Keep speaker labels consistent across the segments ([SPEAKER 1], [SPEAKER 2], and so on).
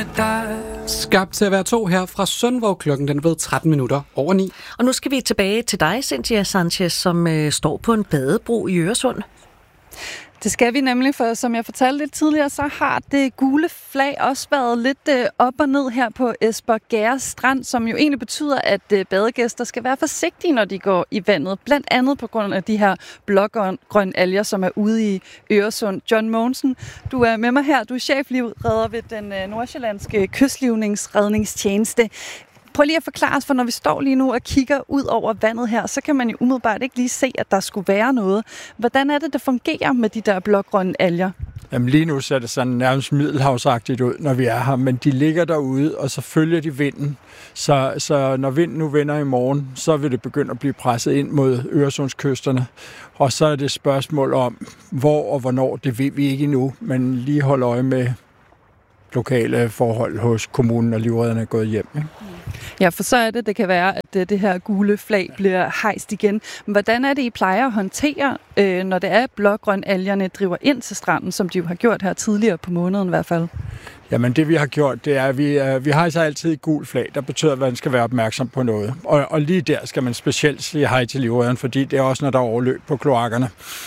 [SPEAKER 1] med dig.
[SPEAKER 2] Skabt til at være to her fra Sundvåg. Klokken den er blevet 9:13.
[SPEAKER 3] Og nu skal vi tilbage til dig, Cynthia Sanchez, som står på en badebro i Øresund.
[SPEAKER 4] Det skal vi nemlig, for som jeg fortalte lidt tidligere, så har det gule flag også været lidt op og ned her på Espergærde Strand, som jo egentlig betyder, at badegæster skal være forsigtige, når de går i vandet. Blandt andet på grund af de her blågrønne alger, som er ude i Øresund. John Mogensen, du er med mig her. Du er cheflivredder ved den nordsjællandske kystlivningsredningstjeneste. Prøv lige at forklare os, for når vi står lige nu og kigger ud over vandet her, så kan man jo umiddelbart ikke lige se, at der skulle være noget. Hvordan er det fungerer med de der blågrønne alger?
[SPEAKER 5] Jamen lige nu ser det sådan nærmest middelhavsagtigt ud, når vi er her, men de ligger derude, og så følger de vinden. Så når vinden nu vender i morgen, så vil det begynde at blive presset ind mod Øresundskysterne. Og så er det et spørgsmål om, hvor og hvornår, det ved vi ikke endnu, men lige hold øje med lokale forhold hos kommunen, og livredderne er gået hjem. Ikke?
[SPEAKER 4] Ja, for så er det kan være, at det her gule flag bliver hejst igen. Men hvordan er det, I plejer at håndtere, når det er blågrønalgerne driver ind til stranden, som de jo har gjort her tidligere på måneden i hvert fald?
[SPEAKER 5] Jamen det vi har gjort, det er, at vi har så altid et gult flag, der betyder, at man skal være opmærksom på noget. Og lige der skal man specielt sige hej til livredderen, fordi det er også, når der er overløb på kloakkerne.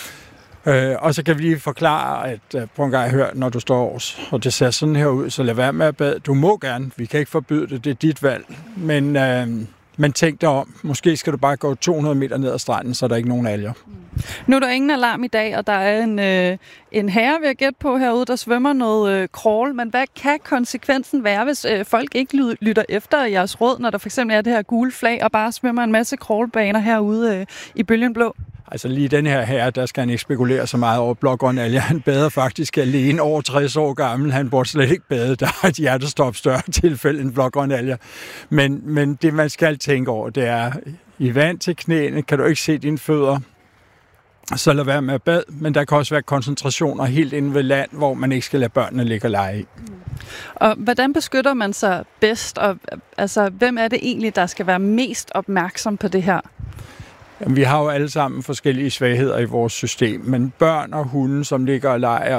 [SPEAKER 5] Og så kan vi lige forklare, at på en gang hør, når du står og det ser sådan her ud, så lad være med at bade. Du må gerne, vi kan ikke forbyde det, det er dit valg. Men tænk dig om, måske skal du bare gå 200 meter ned ad stranden, så er der ikke nogen alger.
[SPEAKER 4] Nu er der ingen alarm i dag, og der er en herre, vil jeg gætte på herude, der svømmer noget crawl. Men hvad kan konsekvensen være, hvis folk ikke lytter efter jeres råd, når der for eksempel er det her gule flag, og bare svømmer en masse crawlbaner herude i Bølgen Blå?
[SPEAKER 5] Altså lige den her, der skal han ikke spekulere så meget over blågrønne alger. Han bader faktisk alene over 60 år gammel. Han burde slet ikke bade. Der er et hjertestop større tilfælde end blågrønne alger. Men det, man skal tænke over, det er, i vand til knæene kan du ikke se dine fødder. Så lad være med at bade. Men der kan også være koncentrationer helt inde ved land, hvor man ikke skal lade børnene ligge og lege i.
[SPEAKER 4] Og hvordan beskytter man sig bedst? Og, altså, hvem er det egentlig, der skal være mest opmærksom på det her?
[SPEAKER 5] Jamen, vi har jo alle sammen forskellige svagheder i vores system, men børn og hunde, som ligger og leger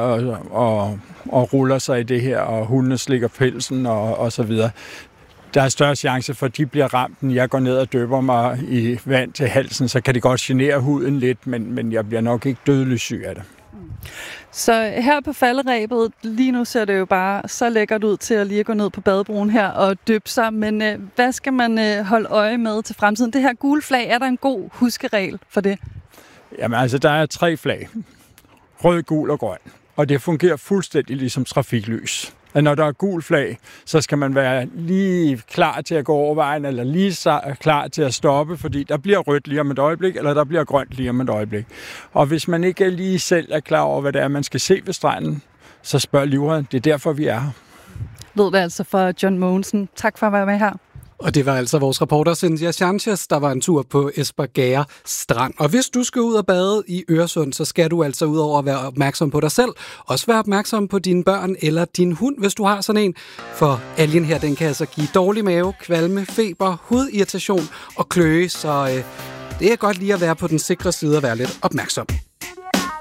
[SPEAKER 5] og ruller sig i det her, og hundene slikker pelsen og så videre, der er større chance for, at de bliver ramt, når jeg går ned og døber mig i vand til halsen, så kan det godt genere huden lidt, men jeg bliver nok ikke dødelig syg af det.
[SPEAKER 4] Så her på falderebet, lige nu ser det jo bare så lækkert ud til at lige gå ned på badebroen her og dyppe sig, men hvad skal man holde øje med til fremtiden? Det her gule flag, er der en god huskeregel for det?
[SPEAKER 5] Jamen altså, der er 3 flag. Rød, gul og grøn. Og det fungerer fuldstændig ligesom trafiklys. At når der er gul flag, så skal man være lige klar til at gå over vejen, eller lige klar til at stoppe, fordi der bliver rødt lige om et øjeblik, eller der bliver grønt lige om et øjeblik. Og hvis man ikke lige selv er klar over, hvad det er, man skal se ved stranden, så spørg livredden. Det er derfor, vi er her.
[SPEAKER 4] Lød det altså fra John Mogensen. Tak for at være med her.
[SPEAKER 2] Og det var altså vores reporter Cynthia Sanchez, der var en tur på Espergærde Strand. Og hvis du skal ud og bade i Øresund, så skal du altså ud over at være opmærksom på dig selv. Også være opmærksom på dine børn eller din hund, hvis du har sådan en. For algen her, den kan altså give dårlig mave, kvalme, feber, hudirritation og kløe. Så det er godt lige at være på den sikre side og være lidt opmærksom.